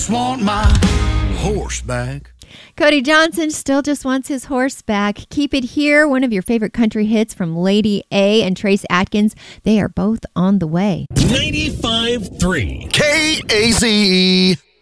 just want my horse back. Cody Johnson still just wants his horse back. Keep It Here, one of your favorite country hits from Lady A and Trace Atkins. They are both on the way. 95.3 KAZE.